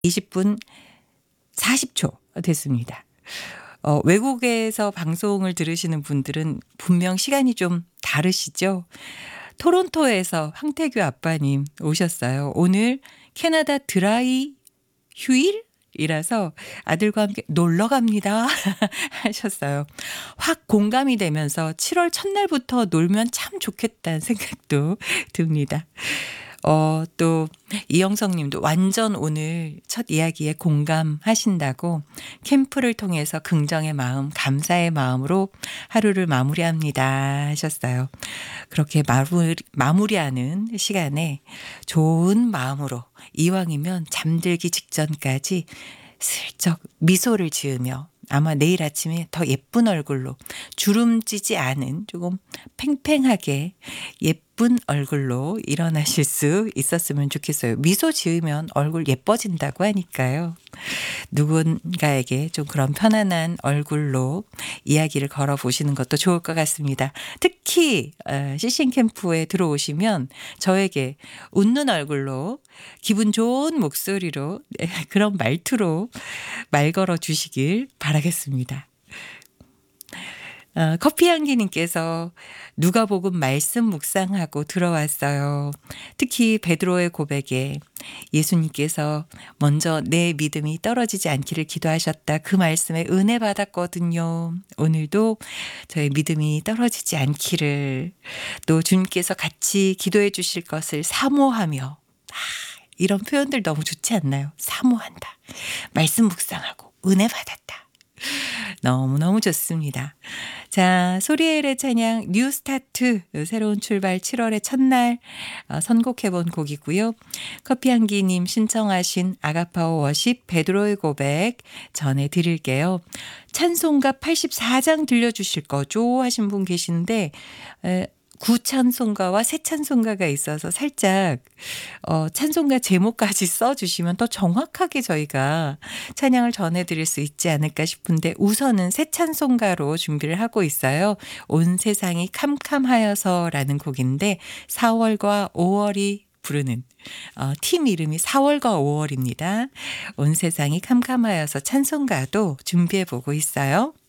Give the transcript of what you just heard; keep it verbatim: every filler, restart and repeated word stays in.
이십 분 사십 초 됐습니다. 어 외국에서 방송을 들으시는 분들은 분명 시간이 좀 다르시죠? 토론토에서 황태규 아빠님 오셨어요. 오늘 캐나다 드라이 휴일이라서 아들과 함께 놀러 갑니다 하셨어요. 확 공감이 되면서 칠월 첫날부터 놀면 참 좋겠다는 생각도 듭니다. 어 또 이영석 님도 완전 오늘 첫 이야기에 공감하신다고 캠프를 통해서 긍정의 마음, 감사의 마음으로 하루를 마무리합니다 하셨어요. 그렇게 마무리, 마무리하는 시간에 좋은 마음으로 이왕이면 잠들기 직전까지 슬쩍 미소를 지으며 아마 내일 아침에 더 예쁜 얼굴로 주름지지 않은 조금 팽팽하게 예쁜 얼굴로 일어나실 수 있었으면 좋겠어요. 미소 지으면 얼굴 예뻐진다고 하니까요. 누군가에게 좀 그런 편안한 얼굴로 이야기를 걸어보시는 것도 좋을 것 같습니다. 특히 씨씨 캠프에 들어오시면 저에게 웃는 얼굴로 기분 좋은 목소리로 그런 말투로 말 걸어 주시길 바라겠습니다. 어, 커피향기님께서 누가복음 말씀 묵상하고 들어왔어요. 특히 베드로의 고백에 예수님께서 먼저 내 믿음이 떨어지지 않기를 기도하셨다. 그 말씀에 은혜 받았거든요. 오늘도 저의 믿음이 떨어지지 않기를 또 주님께서 같이 기도해 주실 것을 사모하며 아, 이런 표현들 너무 좋지 않나요? 사모한다. 말씀 묵상하고 은혜 받았다. 너무너무 좋습니다. 자, 소리엘의 찬양 뉴스타트 새로운 출발 칠월의 첫날 선곡해본 곡이고요. 커피향기님 신청하신 아가파오 워십 베드로의 고백 전해드릴게요. 찬송가 팔십사 장 들려주실 거죠 하신 분 계신데 에, 구찬송가와 새찬송가가 있어서 살짝 어, 찬송가 제목까지 써주시면 더 정확하게 저희가 찬양을 전해드릴 수 있지 않을까 싶은데 우선은 새찬송가로 준비를 하고 있어요. 온 세상이 캄캄하여서라는 곡인데 사월과 오월이 부르는 어, 팀 이름이 사월과 오월입니다. 온 세상이 캄캄하여서 찬송가도 준비해 보고 있어요.